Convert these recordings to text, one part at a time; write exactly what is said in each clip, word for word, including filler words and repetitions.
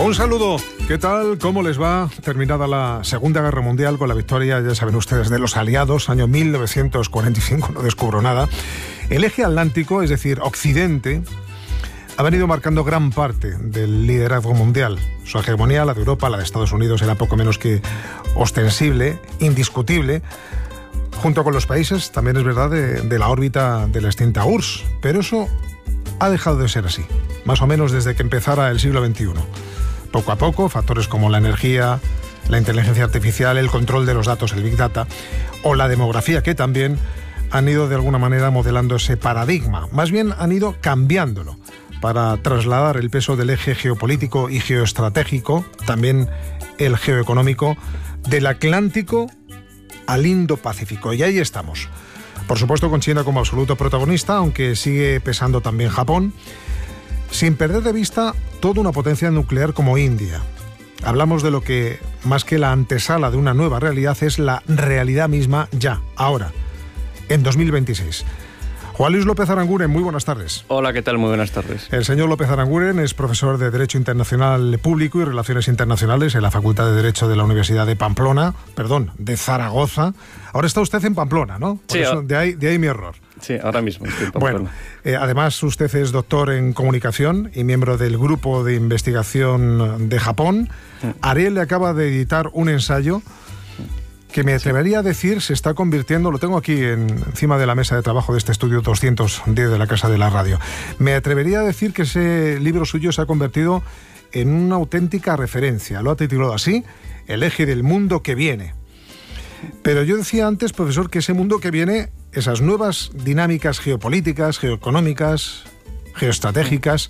Un saludo, ¿qué tal? ¿Cómo les va? Terminada la Segunda Guerra Mundial con la victoria, ya saben ustedes, de los aliados, año mil novecientos cuarenta y cinco, no descubro nada. El eje atlántico, es decir, Occidente, ha venido marcando gran parte del liderazgo mundial. Su hegemonía, la de Europa, la de Estados Unidos, era poco menos que ostensible, indiscutible, junto con los países, también es verdad, de, de la órbita de la extinta U R S S. Pero eso ha dejado de ser así, más o menos desde que empezara el siglo veintiuno. Poco a poco, factores como la energía, la inteligencia artificial, el control de los datos, el Big Data, o la demografía, que también han ido de alguna manera modelando ese paradigma. Más bien han ido cambiándolo para trasladar el peso del eje geopolítico y geoestratégico, también el geoeconómico, del Atlántico al Indo-Pacífico. Y ahí estamos. Por supuesto con China como absoluto protagonista, aunque sigue pesando también Japón, sin perder de vista toda una potencia nuclear como India. Hablamos de lo que, más que la antesala de una nueva realidad, es la realidad misma ya, ahora, en dos mil veintiséis. Juan Luis López Aranguren, muy buenas tardes. Hola, ¿qué tal? Muy buenas tardes. El señor López Aranguren es profesor de Derecho Internacional Público y Relaciones Internacionales en la Facultad de Derecho de la Universidad de Pamplona, perdón, de Zaragoza. Ahora está usted en Pamplona, ¿no? Por sí. Eso, de, ahí, de ahí mi error. Sí, ahora mismo estoy en Pamplona. Bueno, eh, además usted es doctor en comunicación y miembro del Grupo de Investigación de Japón. Sí. Ariel le acaba de editar un ensayo que me atrevería a decir se está convirtiendo, lo tengo aquí en, encima de la mesa de trabajo de este estudio doscientos diez de la Casa de la Radio, me atrevería a decir que ese libro suyo se ha convertido en una auténtica referencia. Lo ha titulado así, El eje del mundo que viene. Pero yo decía antes, profesor, que ese mundo que viene, esas nuevas dinámicas geopolíticas, geoeconómicas, geoestratégicas,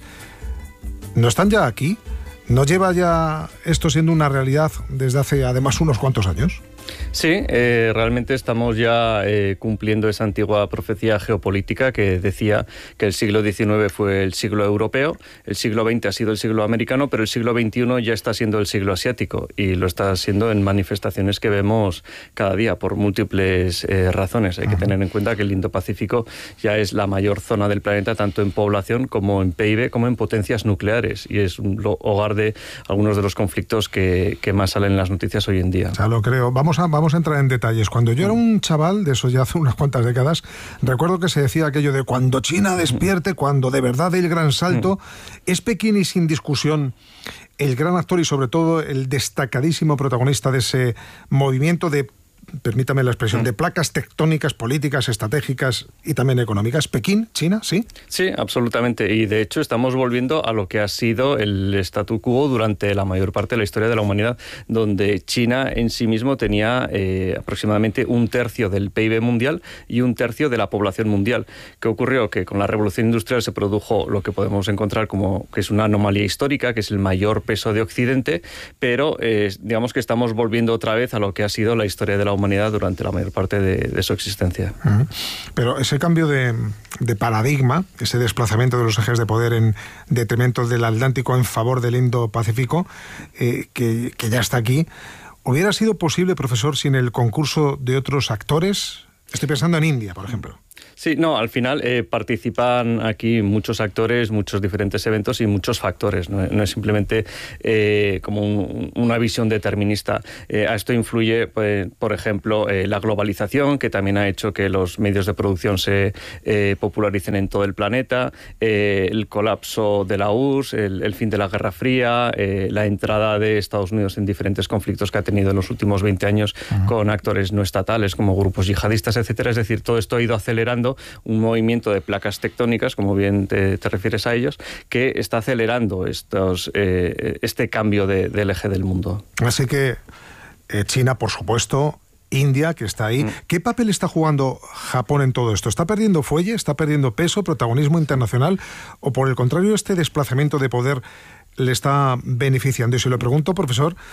¿no están ya aquí? ¿No lleva ya esto siendo una realidad desde hace además unos cuantos años? Sí, eh, realmente estamos ya eh, cumpliendo esa antigua profecía geopolítica que decía que el siglo diecinueve fue el siglo europeo, el siglo veinte ha sido el siglo americano, pero el siglo veintiuno ya está siendo el siglo asiático y lo está siendo en manifestaciones que vemos cada día por múltiples eh, razones. Hay que tener en cuenta que el Indo-Pacífico ya es la mayor zona del planeta, tanto en población como en P I B, como en potencias nucleares, y es un hogar de algunos de los conflictos que, que más salen en las noticias hoy en día. Ya lo creo. Vamos a, vamos a entrar en detalles. Cuando yo era un chaval, de eso ya hace unas cuantas décadas, recuerdo que se decía aquello de cuando China despierte, cuando de verdad dé el gran salto. Es Pekín y sin discusión el gran actor y sobre todo el destacadísimo protagonista de ese movimiento de, permítame la expresión, de placas tectónicas, políticas, estratégicas y también económicas. Pekín, China, ¿sí? Sí, absolutamente. Y de hecho estamos volviendo a lo que ha sido el statu quo durante la mayor parte de la historia de la humanidad, donde China en sí mismo tenía eh, aproximadamente un tercio del P I B mundial y un tercio de la población mundial. ¿Qué ocurrió? Que con la revolución industrial se produjo lo que podemos encontrar como que es una anomalía histórica, que es el mayor peso de Occidente, pero eh, digamos que estamos volviendo otra vez a lo que ha sido la historia de la humanidad durante la mayor parte de, de su existencia. Uh-huh. Pero ese cambio de, de paradigma, ese desplazamiento de los ejes de poder en detrimento del Atlántico en favor del Indo-Pacífico, eh, que, que ya está aquí, ¿hubiera sido posible, profesor, sin el concurso de otros actores? Estoy pensando en India, por ejemplo. Sí, no, al final eh, participan aquí muchos actores, muchos diferentes eventos y muchos factores. No, no es simplemente eh, como un, una visión determinista. Eh, a esto influye, pues, por ejemplo, eh, la globalización, que también ha hecho que los medios de producción se eh, popularicen en todo el planeta, eh, el colapso de la U R S S, el, el fin de la Guerra Fría, eh, la entrada de Estados Unidos en diferentes conflictos que ha tenido en los últimos veinte años uh-huh. con actores no estatales como grupos yihadistas, etcétera. Es decir, todo esto ha ido acelerando un movimiento de placas tectónicas, como bien te, te refieres a ellos, que está acelerando estos, eh, este cambio de, del eje del mundo. Así que eh, China, por supuesto, India, que está ahí. Mm. ¿Qué papel está jugando Japón en todo esto? ¿Está perdiendo fuelle? ¿Está perdiendo peso, protagonismo internacional? ¿O por el contrario, este desplazamiento de poder le está beneficiando? Y se lo pregunto, profesor, mm.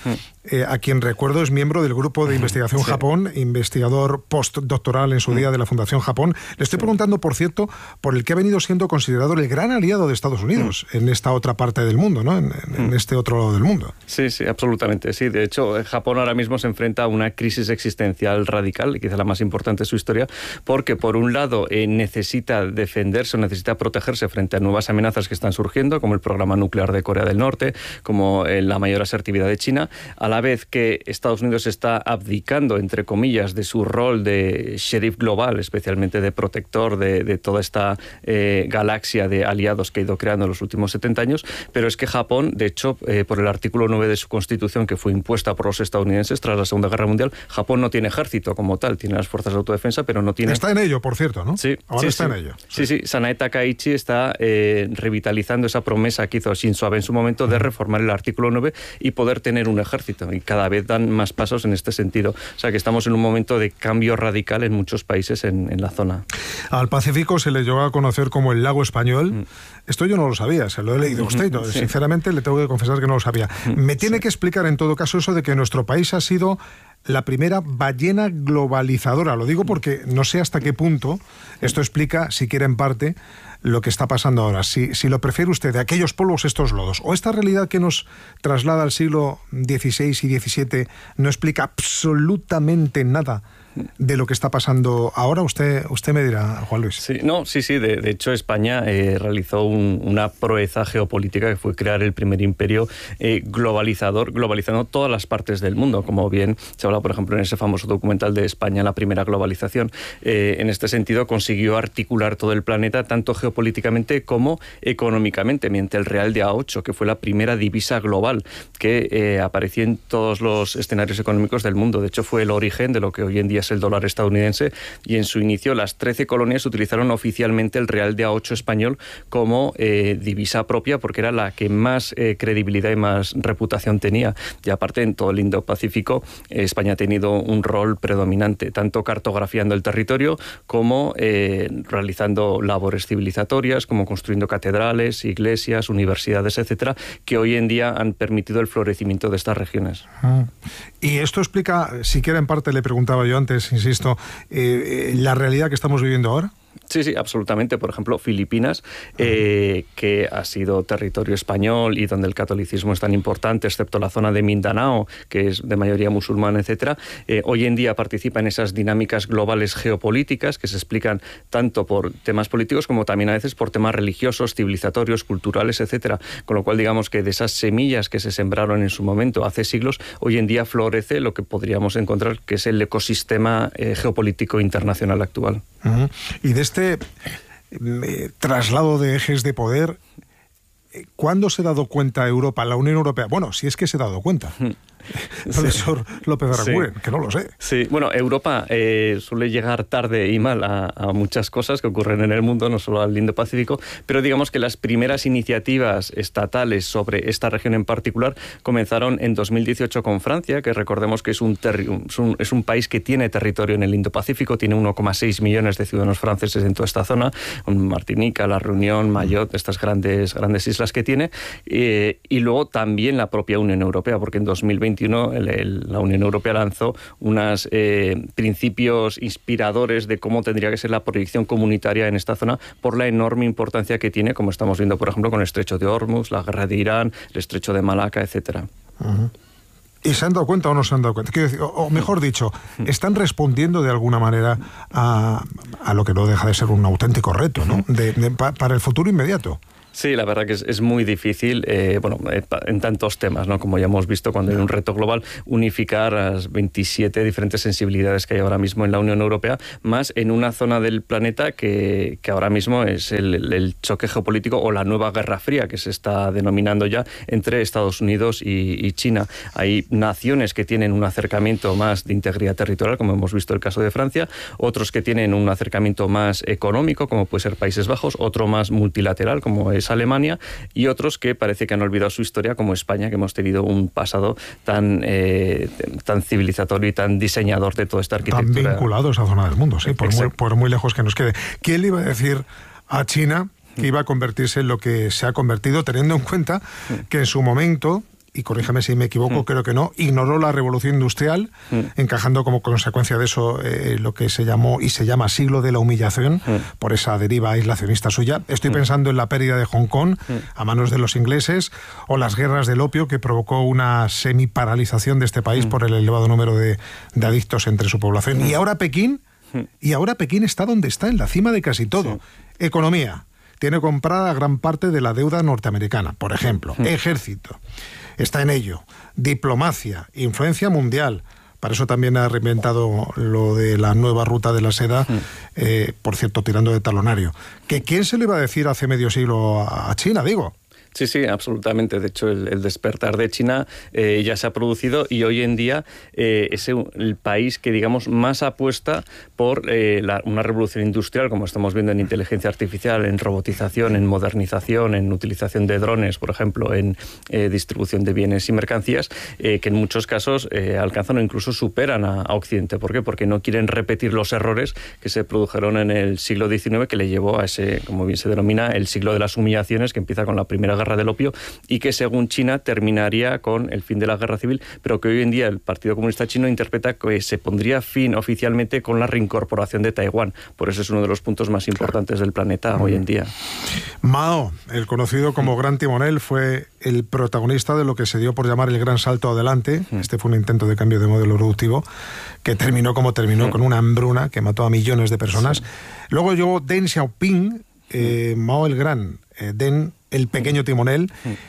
eh, a quien recuerdo es miembro del grupo de investigación sí. Japón, investigador postdoctoral en su mm. día de la Fundación Japón. Le estoy sí. preguntando, por cierto, por el que ha venido siendo considerado el gran aliado de Estados Unidos mm. en esta otra parte del mundo, ¿no? En, en mm. este otro lado del mundo. Sí, sí, absolutamente. Sí, de hecho, Japón ahora mismo se enfrenta a una crisis existencial radical, quizá la más importante de su historia, porque por un lado eh, necesita defenderse o necesita protegerse frente a nuevas amenazas que están surgiendo, como el programa nuclear de Corea del Norte, como eh, la mayor asertividad de China, a la vez que Estados Unidos está abdicando, entre comillas, de su rol de sheriff global, especialmente de protector de, de toda esta eh, galaxia de aliados que ha ido creando en los últimos setenta años, pero es que Japón, de hecho, eh, por el artículo nueve de su constitución, que fue impuesta por los estadounidenses tras la Segunda Guerra Mundial, Japón no tiene ejército como tal, tiene las fuerzas de autodefensa, pero no tiene... Está en ello, por cierto, ¿no? Sí. Ahora sí, está sí. en ello. Sí, sí, sí. Sanae Takaichi está eh, revitalizando esa promesa que hizo Shinzo Abe en su momento de reformar el artículo nueve y poder tener un ejército, y cada vez dan más pasos en este sentido. O sea que estamos en un momento de cambio radical en muchos países en, en la zona. Al Pacífico se le llegó a conocer como el lago español. Mm. Esto yo no lo sabía, se lo he leído a usted. No, sí. Sinceramente le tengo que confesar que no lo sabía. Me tiene sí. que explicar en todo caso eso de que nuestro país ha sido la primera ballena globalizadora. Lo digo porque no sé hasta qué punto esto explica, siquiera en parte, lo que está pasando ahora. Si, si lo prefiere usted, de aquellos polvos, estos lodos, o esta realidad que nos traslada al siglo dieciséis y diecisiete no explica absolutamente nada de lo que está pasando ahora, usted usted me dirá, Juan Luis. Sí, no, sí, sí. De, de hecho, España eh, realizó un, una proeza geopolítica que fue crear el primer imperio eh, globalizador, globalizando todas las partes del mundo, como bien se habla, por ejemplo, en ese famoso documental de España, la primera globalización. Eh, en este sentido, consiguió articular todo el planeta, tanto geopolíticamente como económicamente, mediante el Real de A ocho, que fue la primera divisa global que eh, apareció en todos los escenarios económicos del mundo. De hecho, fue el origen de lo que hoy en día es el dólar estadounidense, y en su inicio las trece colonias utilizaron oficialmente el Real de A ocho español como eh, divisa propia, porque era la que más eh, credibilidad y más reputación tenía. Y aparte, en todo el Indo-Pacífico, eh, España ha tenido un rol predominante, tanto cartografiando el territorio como eh, realizando labores civilizatorias, como construyendo catedrales, iglesias, universidades, etcétera, que hoy en día han permitido el florecimiento de estas regiones. Ah. Y esto explica, siquiera en parte le preguntaba yo antes, insisto, eh, la realidad que estamos viviendo ahora. Sí, sí, absolutamente. Por ejemplo, Filipinas, eh, que ha sido territorio español y donde el catolicismo es tan importante, excepto la zona de Mindanao, que es de mayoría musulmana, etcétera, eh, hoy en día participa en esas dinámicas globales geopolíticas que se explican tanto por temas políticos como también a veces por temas religiosos, civilizatorios, culturales, etcétera. Con lo cual, digamos que de esas semillas que se sembraron en su momento hace siglos, hoy en día florece lo que podríamos encontrar que es el ecosistema eh, geopolítico internacional actual. Uh-huh. Y de este eh, traslado de ejes de poder, ¿cuándo se ha dado cuenta Europa, la Unión Europea? Bueno, si es que se ha dado cuenta. Profesor sí. López Aragüen, sí. que no lo sé. Sí, bueno, Europa eh, suele llegar tarde y mal a, a muchas cosas que ocurren en el mundo, no solo al Indo-Pacífico, pero digamos que las primeras iniciativas estatales sobre esta región en particular comenzaron en dos mil dieciocho con Francia, que recordemos que es un, terri- es un, es un país que tiene territorio en el Indo-Pacífico, tiene uno coma seis millones de ciudadanos franceses en toda esta zona, Martinica, La Reunión, Mayotte, estas grandes, grandes islas que tiene, eh, y luego también la propia Unión Europea, porque en dos mil veintiuno El, el, la Unión Europea lanzó unos eh, principios inspiradores de cómo tendría que ser la proyección comunitaria en esta zona por la enorme importancia que tiene, como estamos viendo, por ejemplo, con el Estrecho de Hormuz, la guerra de Irán, el Estrecho de Malaca, etcétera. Uh-huh. ¿Y se han dado cuenta o no se han dado cuenta? Quiero decir, o, o mejor dicho, ¿están respondiendo de alguna manera a, a lo que no deja de ser un auténtico reto, ¿no? de, de, pa, para el futuro inmediato? Sí, la verdad que es, es muy difícil, eh, bueno, eh, en tantos temas, ¿no? Como ya hemos visto, cuando hay un reto global, unificar las veintisiete diferentes sensibilidades que hay ahora mismo en la Unión Europea, más en una zona del planeta que, que ahora mismo es el, el choque geopolítico o la nueva Guerra Fría, que se está denominando ya entre Estados Unidos y, y China. Hay naciones que tienen un acercamiento más de integridad territorial, como hemos visto el caso de Francia, otros que tienen un acercamiento más económico, como puede ser Países Bajos, otro más multilateral, como es Alemania, y otros que parece que han olvidado su historia, como España, que hemos tenido un pasado tan, eh, tan civilizatorio y tan diseñador de toda esta arquitectura. Tan vinculado a esa zona del mundo, sí, por muy, por muy lejos que nos quede. ¿Quién le iba a decir a China que iba a convertirse en lo que se ha convertido, teniendo en cuenta que en su momento y corríjame si me equivoco, mm. creo que no, ignoró la revolución industrial, mm. encajando como consecuencia de eso eh, lo que se llamó y se llama siglo de la humillación, mm. por esa deriva aislacionista suya. Estoy mm. pensando en la pérdida de Hong Kong mm. a manos de los ingleses, o las guerras del opio, que provocó una semiparalización de este país mm. por el elevado número de, de adictos entre su población. Mm. Y ahora Pekín, mm. y ahora Pekín está donde está, en la cima de casi todo. Sí. Economía. Tiene comprada gran parte de la deuda norteamericana, por ejemplo. Mm. Ejército. Está en ello. Diplomacia, influencia mundial. Para eso también ha reinventado lo de la nueva ruta de la seda, mm. eh, por cierto, tirando de talonario. ¿Que quién se le iba a decir hace medio siglo a China, digo? Sí, sí, absolutamente. De hecho, el, el despertar de China eh, ya se ha producido y hoy en día eh, es el país que, digamos, más apuesta por eh, la, una revolución industrial, como estamos viendo en inteligencia artificial, en robotización, en modernización, en utilización de drones, por ejemplo, en eh, distribución de bienes y mercancías, eh, que en muchos casos eh, alcanzan o incluso superan a, a Occidente. ¿Por qué? Porque no quieren repetir los errores que se produjeron en el siglo diecinueve, que le llevó a ese, como bien se denomina, el siglo de las humillaciones, que empieza con la Primera Guerra del opio y que según China terminaría con el fin de la guerra civil, pero que hoy en día el Partido Comunista Chino interpreta que se pondría fin oficialmente con la reincorporación de Taiwán. Por eso es uno de los puntos más importantes del planeta hoy en día. Mao, el conocido como Gran Timonel, fue el protagonista de lo que se dio por llamar el Gran Salto Adelante. Este fue un intento de cambio de modelo productivo que terminó como terminó, con una hambruna que mató a millones de personas. Sí. Luego llegó Deng Xiaoping, eh, Mao el Gran, eh, Deng el pequeño timonel,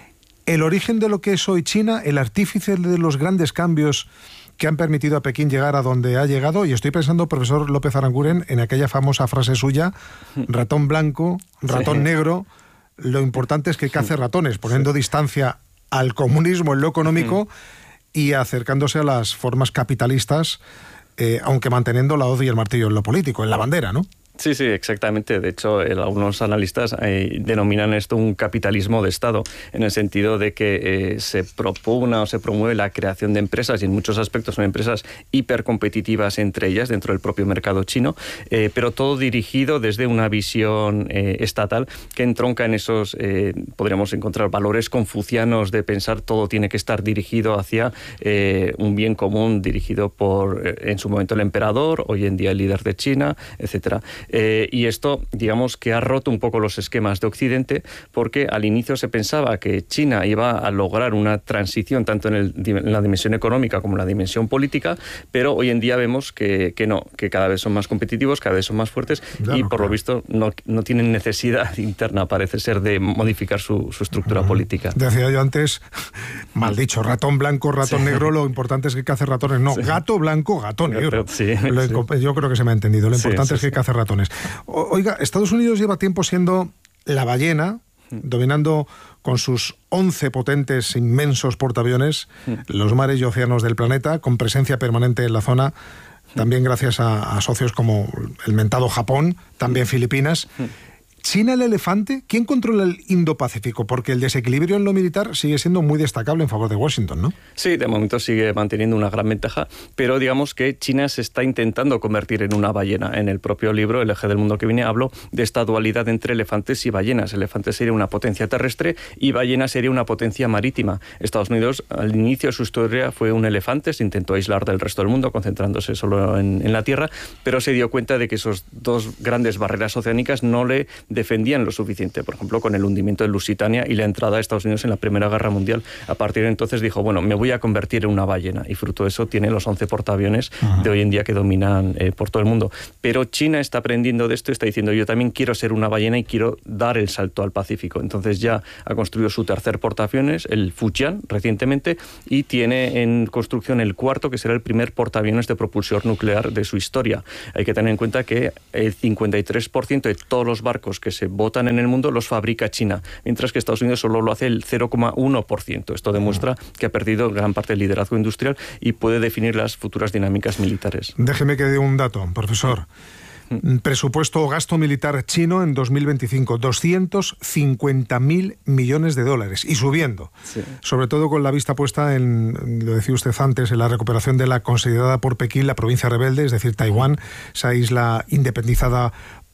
el origen de lo que es hoy China, el artífice de los grandes cambios que han permitido a Pekín llegar a donde ha llegado. Y estoy pensando, profesor López Aranguren, en aquella famosa frase suya: ratón blanco, ratón sí. negro, lo importante es que cace ratones, poniendo sí. distancia al comunismo en lo económico y acercándose a las formas capitalistas, eh, aunque manteniendo la hoz y el martillo en lo político, en la bandera, ¿no? Sí, sí, exactamente. De hecho, el, algunos analistas eh, denominan esto un capitalismo de Estado, en el sentido de que eh, se propugna o se promueve la creación de empresas, y en muchos aspectos son empresas hipercompetitivas entre ellas, dentro del propio mercado chino, eh, pero todo dirigido desde una visión eh, estatal que entronca en esos, eh, podríamos encontrar valores confucianos de pensar todo tiene que estar dirigido hacia eh, un bien común, dirigido por, eh, en su momento, el emperador, hoy en día el líder de China, etcétera. Eh, y esto, digamos, que ha roto un poco los esquemas de Occidente, porque al inicio se pensaba que China iba a lograr una transición tanto en, el, en la dimensión económica como en la dimensión política, pero hoy en día vemos que, que no, que cada vez son más competitivos, cada vez son más fuertes, claro, y por claro. lo visto no, no tienen necesidad interna, parece ser, de modificar su, su estructura uh-huh. política. Decía yo antes, mal dicho, ratón blanco, ratón sí. negro, lo importante es que cace ratones. No, sí. gato blanco, gato negro. Sí, lo, sí. Yo creo que se me ha entendido. Lo importante sí, sí, es que sí. cace ratones. Oiga, Estados Unidos lleva tiempo siendo la ballena, dominando con sus once potentes, inmensos portaaviones los mares y océanos del planeta, con presencia permanente en la zona, también gracias a, a socios como el mentado Japón, también Filipinas. ¿China el elefante? ¿Quién controla el Indo-Pacífico? Porque el desequilibrio en lo militar sigue siendo muy destacable en favor de Washington, ¿no? Sí, de momento sigue manteniendo una gran ventaja, pero digamos que China se está intentando convertir en una ballena. En el propio libro, El eje del mundo que viene, hablo de esta dualidad entre elefantes y ballenas. Elefantes sería una potencia terrestre y ballena sería una potencia marítima. Estados Unidos, al inicio de su historia, fue un elefante, se intentó aislar del resto del mundo, concentrándose solo en, en la Tierra, pero se dio cuenta de que esos dos grandes barreras oceánicas no le defendían lo suficiente, por ejemplo, con el hundimiento de Lusitania y la entrada de Estados Unidos en la Primera Guerra Mundial. A partir de entonces dijo, bueno, me voy a convertir en una ballena, y fruto de eso tiene los once portaaviones uh-huh. de hoy en día que dominan eh, por todo el mundo. Pero China está aprendiendo de esto y está diciendo, yo también quiero ser una ballena y quiero dar el salto al Pacífico. Entonces ya ha construido su tercer portaaviones, el Fujian, recientemente, y tiene en construcción el cuarto, que será el primer portaaviones de propulsión nuclear de su historia. Hay que tener en cuenta que el cincuenta y tres por ciento de todos los barcos que se botan en el mundo los fabrica China, mientras que Estados Unidos solo lo hace el cero coma uno por ciento. Esto demuestra que ha perdido gran parte del liderazgo industrial y puede definir las futuras dinámicas militares. Déjeme que dé un dato, profesor. Presupuesto o gasto militar chino en dos mil veinticinco, doscientos cincuenta mil millones de dólares, y subiendo. Sí. Sobre todo con la vista puesta en, lo decía usted antes, en la recuperación de la considerada por Pekín la provincia rebelde, es decir, Taiwán, esa isla independizada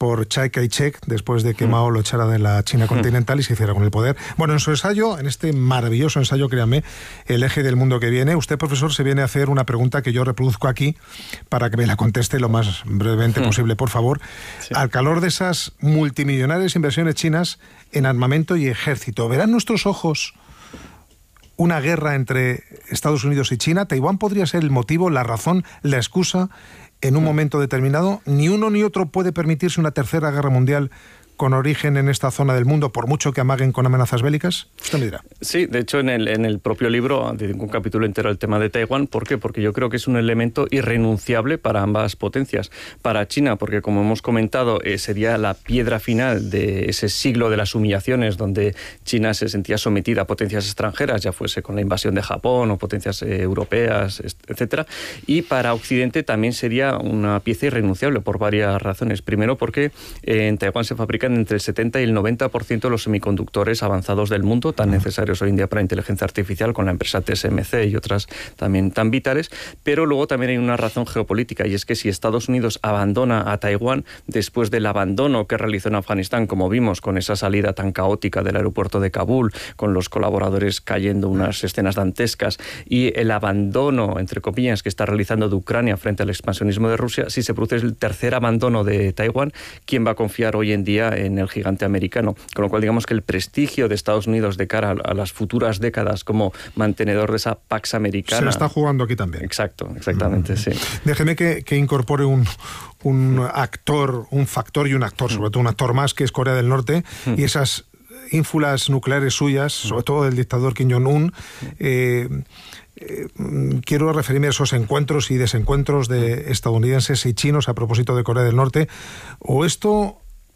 por Chiang Kai-shek, después de que Mao lo echara de la China continental y se hiciera con el poder. Bueno, en su ensayo, en este maravilloso ensayo, créanme, El eje del mundo que viene, usted, profesor, se viene a hacer una pregunta que yo reproduzco aquí para que me la conteste lo más brevemente posible, por favor. Sí. Al calor de esas multimillonarias inversiones chinas en armamento y ejército, ¿verán nuestros ojos una guerra entre Estados Unidos y China? ¿Taiwán podría ser el motivo, la razón, la excusa en un momento determinado? Ni uno ni otro puede permitirse una tercera guerra mundial con origen en esta zona del mundo, por mucho que amaguen con amenazas bélicas? Usted me dirá. Sí, de hecho en el, en el propio libro dedico un capítulo entero al tema de Taiwán. ¿Por qué? Porque yo creo que es un elemento irrenunciable para ambas potencias. Para China, porque como hemos comentado, eh, sería la piedra final de ese siglo de las humillaciones, donde China se sentía sometida a potencias extranjeras, ya fuese con la invasión de Japón o potencias eh, europeas, etcétera. Y para Occidente también sería una pieza irrenunciable por varias razones. Primero, porque eh, en Taiwán se fabrican entre el setenta y el noventa por ciento de los semiconductores avanzados del mundo, tan necesarios hoy en día para inteligencia artificial, con la empresa T S M C y otras también tan vitales. Pero luego también hay una razón geopolítica, y es que si Estados Unidos abandona a Taiwán después del abandono que realizó en Afganistán, como vimos con esa salida tan caótica del aeropuerto de Kabul, con los colaboradores cayendo, unas escenas dantescas, y el abandono, entre comillas, que está realizando de Ucrania frente al expansionismo de Rusia, si se produce el tercer abandono de Taiwán, ¿quién va a confiar hoy en día en el gigante americano? Con lo cual, digamos que el prestigio de Estados Unidos de cara a las futuras décadas como mantenedor de esa Pax Americana... Se está jugando aquí también. Exacto, exactamente, mm. sí. Déjeme que, que incorpore un, un actor, un factor y un actor, sobre todo un actor más, que es Corea del Norte, mm. y esas ínfulas nucleares suyas, sobre todo del dictador Kim Jong-un. Eh, eh, quiero referirme a esos encuentros y desencuentros de estadounidenses y chinos a propósito de Corea del Norte. O esto...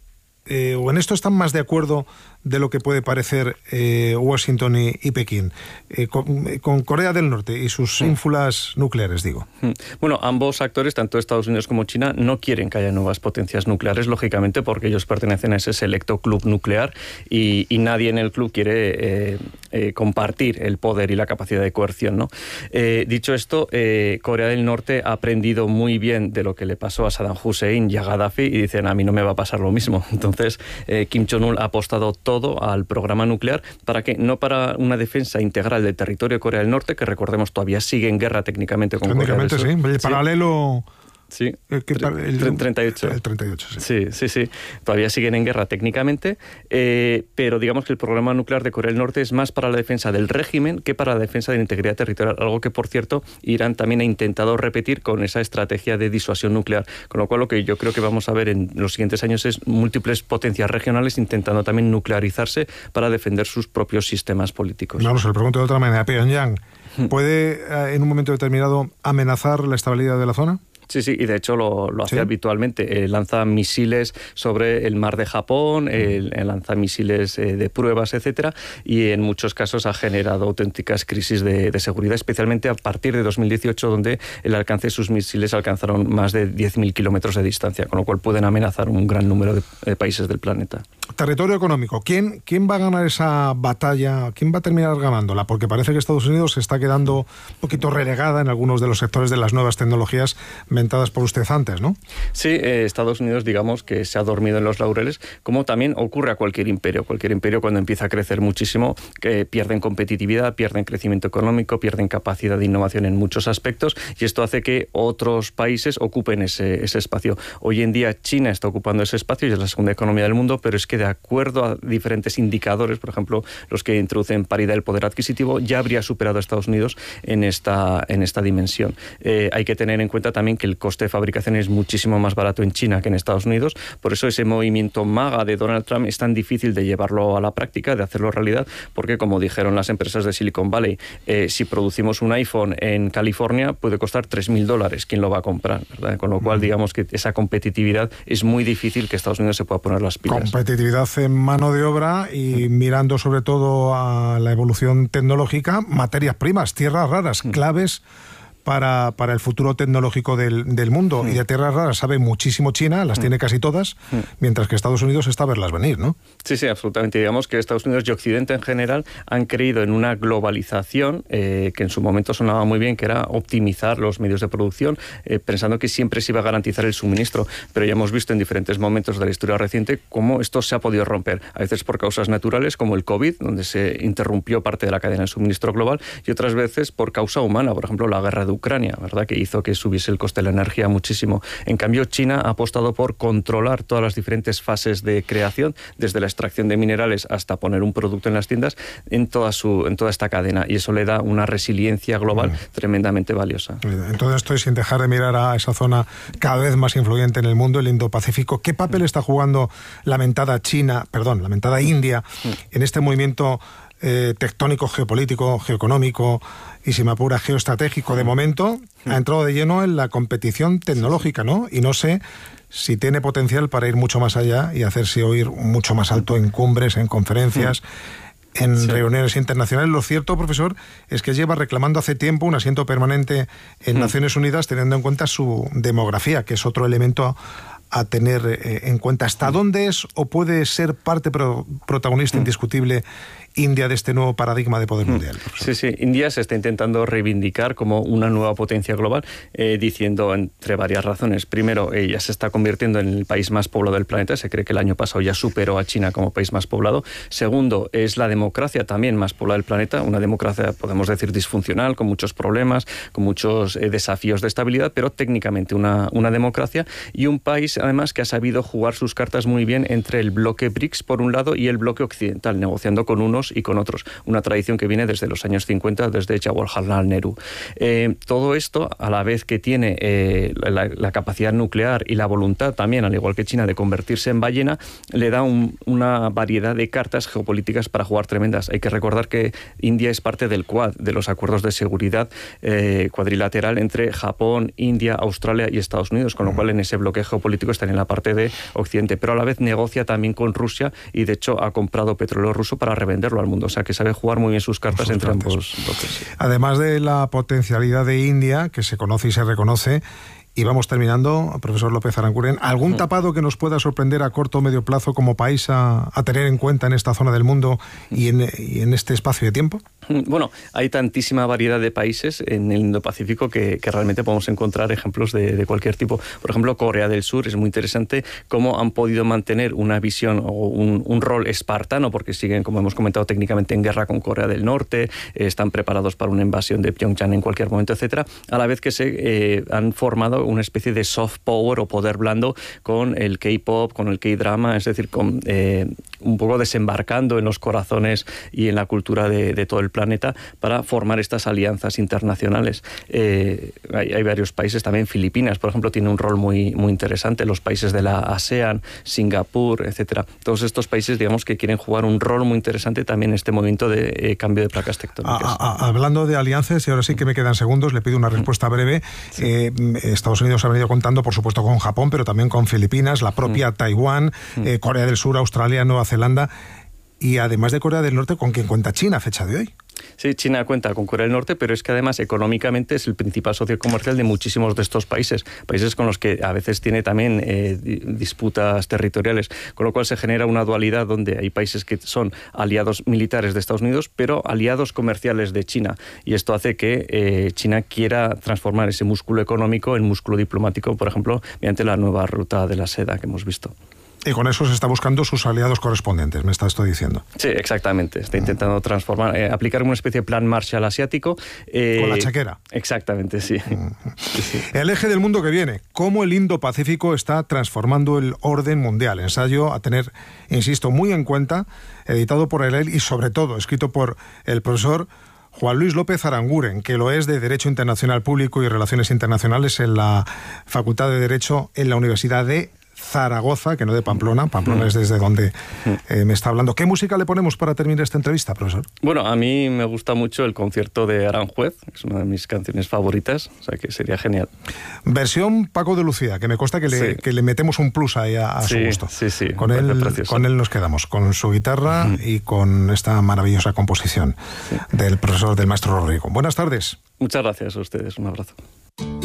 Eh, o en esto están más de acuerdo de lo que puede parecer eh, Washington y, y Pekín, eh, con, con Corea del Norte y sus ínfulas nucleares, digo. Bueno, ambos actores, tanto Estados Unidos como China, no quieren que haya nuevas potencias nucleares, lógicamente, porque ellos pertenecen a ese selecto club nuclear y, y nadie en el club quiere eh, eh, compartir el poder y la capacidad de coerción, ¿no? Eh, dicho esto, eh, Corea del Norte ha aprendido muy bien de lo que le pasó a Saddam Hussein y a Gaddafi y dicen, a mí no me va a pasar lo mismo. Entonces, eh, Kim Jong-un ha apostado todo al programa nuclear. ¿Para qué? No para una defensa integral del territorio de Corea del Norte, que recordemos todavía sigue en guerra técnicamente con Corea del Sur. Técnicamente sí, el paralelo... Sí, el, el treinta y ocho. El treinta y ocho, sí. Sí, sí, sí. Todavía siguen en guerra técnicamente, eh, pero digamos que el programa nuclear de Corea del Norte es más para la defensa del régimen que para la defensa de la integridad territorial, algo que, por cierto, Irán también ha intentado repetir con esa estrategia de disuasión nuclear, con lo cual lo que yo creo que vamos a ver en los siguientes años es múltiples potencias regionales intentando también nuclearizarse para defender sus propios sistemas políticos. No, no se lo pregunto de otra manera. Pyongyang, ¿puede en un momento determinado amenazar la estabilidad de la zona? Sí, sí, y de hecho lo, lo hace ¿Sí? habitualmente. Eh, lanza misiles sobre el mar de Japón, eh, lanza misiles eh, de pruebas, etcétera, y en muchos casos ha generado auténticas crisis de, de seguridad, especialmente a partir de dos mil dieciocho, donde el alcance de sus misiles alcanzaron más de diez mil kilómetros de distancia, con lo cual pueden amenazar un gran número de, de países del planeta. Territorio económico. ¿Quién, ¿Quién va a ganar esa batalla? ¿Quién va a terminar ganándola? Porque parece que Estados Unidos se está quedando un poquito relegada en algunos de los sectores de las nuevas tecnologías mentadas por usted antes, ¿no? Sí, eh, Estados Unidos, digamos que se ha dormido en los laureles, como también ocurre a cualquier imperio. Cualquier imperio, cuando empieza a crecer muchísimo, que pierden competitividad, pierden crecimiento económico, pierden capacidad de innovación en muchos aspectos, y esto hace que otros países ocupen ese, ese espacio. Hoy en día China está ocupando ese espacio y es la segunda economía del mundo, pero es que de acuerdo a diferentes indicadores, por ejemplo, los que introducen paridad del poder adquisitivo, ya habría superado a Estados Unidos en esta, en esta dimensión. Eh, hay que tener en cuenta también que el coste de fabricación es muchísimo más barato en China que en Estados Unidos, por eso ese movimiento MAGA de Donald Trump es tan difícil de llevarlo a la práctica, de hacerlo realidad, porque como dijeron las empresas de Silicon Valley, eh, si producimos un iPhone en California puede costar tres mil dólares, ¿quién lo va a comprar? ¿Verdad? Con lo cual, digamos que esa competitividad es muy difícil que Estados Unidos se pueda poner las pilas. Competitividad en mano de obra y mirando sobre todo a la evolución tecnológica, materias primas, tierras raras, claves para, para el futuro tecnológico del, del mundo. Mm. Y de tierras raras sabe muchísimo China, las mm. tiene casi todas, mm. mientras que Estados Unidos está a verlas venir, ¿no? Sí, sí, absolutamente. Digamos que Estados Unidos y Occidente en general han creído en una globalización eh, que en su momento sonaba muy bien, que era optimizar los medios de producción, eh, pensando que siempre se iba a garantizar el suministro. Pero ya hemos visto en diferentes momentos de la historia reciente cómo esto se ha podido romper. A veces por causas naturales, como el COVID, donde se interrumpió parte de la cadena de suministro global, y otras veces por causa humana, por ejemplo, la guerra de Ucrania, ¿verdad?, que hizo que subiese el coste de la energía muchísimo. En cambio, China ha apostado por controlar todas las diferentes fases de creación, desde la extracción de minerales hasta poner un producto en las tiendas, en toda, su, en toda esta cadena, y eso le da una resiliencia global mm. tremendamente valiosa. Entonces, estoy sin dejar de mirar a esa zona cada vez más influyente en el mundo, el Indo-Pacífico. ¿Qué papel está jugando la mentada China, perdón, la mentada India, mm. en este movimiento eh, tectónico, geopolítico, geoeconómico y, si me apura, geoestratégico? De momento mm. ha entrado de lleno en la competición tecnológica, ¿no? Y no sé si tiene potencial para ir mucho más allá y hacerse oír mucho más alto en cumbres, en conferencias, mm. en sí. reuniones internacionales. Lo cierto, profesor, es que lleva reclamando hace tiempo un asiento permanente en mm. Naciones Unidas, teniendo en cuenta su demografía, que es otro elemento a tener eh, en cuenta. ¿Hasta dónde es o puede ser parte pro, protagonista mm. indiscutible India de este nuevo paradigma de poder mundial? Sí, sí. India se está intentando reivindicar como una nueva potencia global, eh, diciendo entre varias razones. Primero, ella se está convirtiendo en el país más poblado del planeta. Se cree que el año pasado ya superó a China como país más poblado. Segundo, es la democracia también más poblada del planeta. Una democracia, podemos decir, disfuncional, con muchos problemas, con muchos eh, desafíos de estabilidad, pero técnicamente una, una democracia, y un país, además, que ha sabido jugar sus cartas muy bien entre el bloque BRICS, por un lado, y el bloque occidental, negociando con unos y con otros. Una tradición que viene desde los años cincuenta, desde Jawaharlal Nehru. Eh, todo esto, a la vez que tiene eh, la, la capacidad nuclear y la voluntad también, al igual que China, de convertirse en ballena, le da un, una variedad de cartas geopolíticas para jugar tremendas. Hay que recordar que India es parte del Quad, de los acuerdos de seguridad eh, cuadrilateral entre Japón, India, Australia y Estados Unidos, con lo cual en ese bloque geopolítico están en la parte de Occidente, pero a la vez negocia también con Rusia, y de hecho ha comprado petróleo ruso para revenderlo al mundo. O sea, que sabe jugar muy bien sus cartas sus entre cartas. ambos bloques. Sí. Además de la potencialidad de India, que se conoce y se reconoce, y vamos terminando, profesor López Aranguren, ¿algún mm. tapado que nos pueda sorprender a corto o medio plazo como país a, a tener en cuenta en esta zona del mundo y en, y en este espacio de tiempo? Bueno, hay tantísima variedad de países en el Indo-Pacífico que, que realmente podemos encontrar ejemplos de, de cualquier tipo. Por ejemplo, Corea del Sur, es muy interesante cómo han podido mantener una visión o un, un rol espartano, porque siguen, como hemos comentado, técnicamente en guerra con Corea del Norte, eh, están preparados para una invasión de Pyongyang en cualquier momento, etcétera, a la vez que se eh, han formado una especie de soft power o poder blando con el K-pop, con el K-drama, es decir, con eh, un poco desembarcando en los corazones y en la cultura de, de todo el planeta para formar estas alianzas internacionales. Eh, hay, hay varios países, también Filipinas, por ejemplo, tiene un rol muy, muy interesante, los países de la ASEAN, Singapur, etcétera. Todos estos países, digamos, que quieren jugar un rol muy interesante también en este momento de eh, cambio de placas tectónicas. A, a, hablando de alianzas, y ahora sí que me quedan segundos, le pido una respuesta breve. Sí. Eh, Estados Unidos ha venido contando, por supuesto, con Japón, pero también con Filipinas, la propia mm. Taiwán, mm. Eh, Corea del Sur, Australia, Nueva Zelanda, y además de Corea del Norte, ¿con quién cuenta China a fecha de hoy? Sí, China cuenta con Corea del Norte, pero es que además económicamente es el principal socio comercial de muchísimos de estos países, países con los que a veces tiene también eh, disputas territoriales, con lo cual se genera una dualidad donde hay países que son aliados militares de Estados Unidos, pero aliados comerciales de China, y esto hace que eh, China quiera transformar ese músculo económico en músculo diplomático, por ejemplo, mediante la nueva ruta de la seda que hemos visto. Y con eso se está buscando sus aliados correspondientes, me está esto diciendo. Sí, exactamente. Está intentando transformar, eh, aplicar una especie de plan Marshall asiático. Eh, con la chequera. Exactamente, sí. sí, sí. El eje del mundo que viene. ¿Cómo el Indo-Pacífico está transformando el orden mundial? Ensayo a tener, insisto, muy en cuenta, editado por él y sobre todo escrito por el profesor Juan Luis López Aranguren, que lo es de Derecho Internacional Público y Relaciones Internacionales en la Facultad de Derecho en la Universidad de Zaragoza, que no de Pamplona. Pamplona mm. es desde donde eh, me está hablando. ¿Qué música le ponemos para terminar esta entrevista, profesor? Bueno, a mí me gusta mucho el concierto de Aranjuez, es una de mis canciones favoritas, o sea que sería genial. Versión Paco de Lucía, que me consta que, sí. le, que le metemos un plus ahí a, a sí, su gusto. Sí, sí, con él, con él nos quedamos, con su guitarra mm. y con esta maravillosa composición sí. del profesor, del maestro Rodrigo. Buenas tardes. Muchas gracias a ustedes. Un abrazo.